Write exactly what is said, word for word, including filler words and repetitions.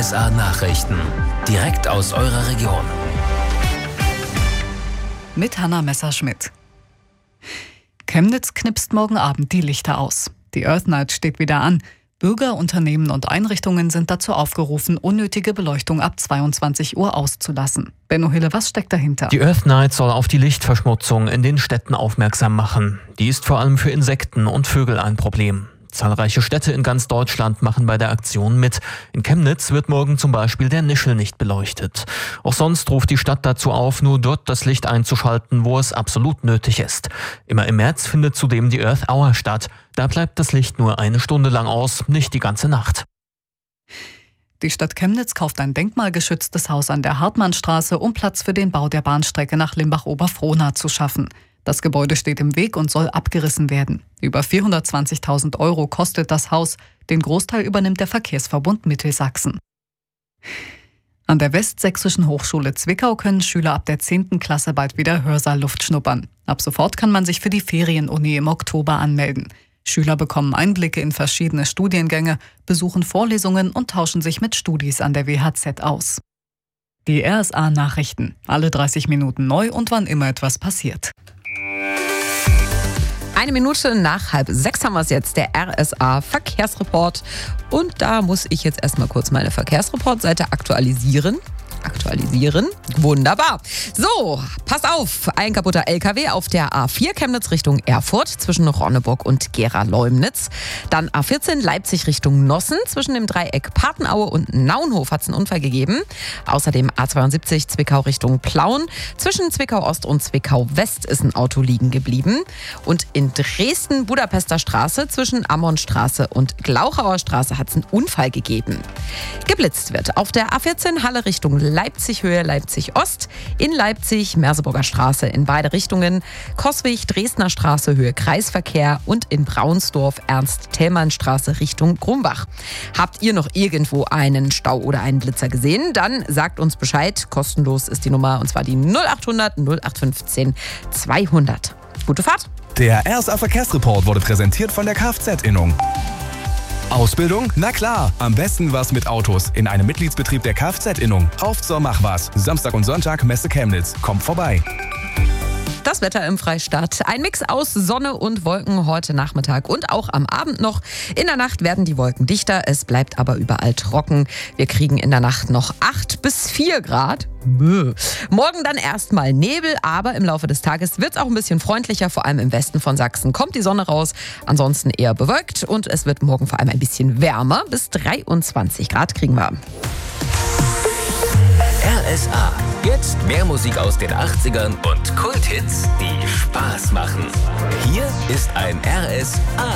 S A Nachrichten. Direkt aus eurer Region. Mit Hanna Messerschmidt. Chemnitz knipst morgen Abend die Lichter aus. Die Earth Night steht wieder an. Bürger, Unternehmen und Einrichtungen sind dazu aufgerufen, unnötige Beleuchtung ab zweiundzwanzig Uhr auszulassen. Benno Hille, was steckt dahinter? Die Earth Night soll auf die Lichtverschmutzung in den Städten aufmerksam machen. Die ist vor allem für Insekten und Vögel ein Problem. Zahlreiche Städte in ganz Deutschland machen bei der Aktion mit. In Chemnitz wird morgen zum Beispiel der Nischel nicht beleuchtet. Auch sonst ruft die Stadt dazu auf, nur dort das Licht einzuschalten, wo es absolut nötig ist. Immer im März findet zudem die Earth Hour statt. Da bleibt das Licht nur eine Stunde lang aus, nicht die ganze Nacht. Die Stadt Chemnitz kauft ein denkmalgeschütztes Haus an der Hartmannstraße, um Platz für den Bau der Bahnstrecke nach Limbach-Oberfrohna zu schaffen. Das Gebäude steht im Weg und soll abgerissen werden. Über vierhundertzwanzigtausend Euro kostet das Haus. Den Großteil übernimmt der Verkehrsverbund Mittelsachsen. An der Westsächsischen Hochschule Zwickau können Schüler ab der zehnten Klasse bald wieder Hörsaal-Luft schnuppern. Ab sofort kann man sich für die Ferienuni im Oktober anmelden. Schüler bekommen Einblicke in verschiedene Studiengänge, besuchen Vorlesungen und tauschen sich mit Studis an der W H Z aus. Die R S A-Nachrichten. Alle dreißig Minuten neu und wann immer etwas passiert. Eine Minute nach halb sechs haben wir es jetzt, der R S A-Verkehrsreport. Und da muss ich jetzt erstmal kurz meine Verkehrsreport-Seite aktualisieren. Aktualisieren. Wunderbar. So, pass auf. Ein kaputter L K W auf der A vier Chemnitz Richtung Erfurt zwischen Ronneburg und Gera-Leumnitz. Dann A vierzehn Leipzig Richtung Nossen. Zwischen dem Dreieck Patenaue und Naunhof hat es einen Unfall gegeben. Außerdem A zweiundsiebzig Zwickau Richtung Plauen. Zwischen Zwickau Ost und Zwickau West ist ein Auto liegen geblieben. Und in Dresden Budapester Straße zwischen Ammonstraße und Glauchauer Straße hat es einen Unfall gegeben. Geblitzt wird auf der A vierzehn Halle Richtung Leipzig Höhe Leipzig Ost, in Leipzig Merseburger Straße in beide Richtungen, Coswig Dresdner Straße Höhe Kreisverkehr und in Braunsdorf Ernst-Thälmann-Straße Richtung Grumbach. Habt ihr noch irgendwo einen Stau oder einen Blitzer gesehen? Dann sagt uns Bescheid. Kostenlos ist die Nummer und zwar die null achthundert null acht fünfzehn zweihundert. Gute Fahrt! Der R S A-Verkehrsreport wurde präsentiert von der Kfz-Innung. Ausbildung? Na klar. Am besten was mit Autos in einem Mitgliedsbetrieb der Kfz-Innung. Auf zur Machwas. Samstag und Sonntag Messe Chemnitz. Kommt vorbei. Das Wetter im Freistaat. Ein Mix aus Sonne und Wolken heute Nachmittag und auch am Abend noch. In der Nacht werden die Wolken dichter, es bleibt aber überall trocken. Wir kriegen in der Nacht noch acht bis vier Grad. Bäh. Morgen dann erstmal Nebel, aber im Laufe des Tages wird es auch ein bisschen freundlicher. Vor allem im Westen von Sachsen kommt die Sonne raus. Ansonsten eher bewölkt und es wird morgen vor allem ein bisschen wärmer. Bis dreiundzwanzig Grad kriegen wir. R S A. Jetzt mehr Musik aus den achtzigern und Kulthits, die Spaß machen. Hier ist ein R S A.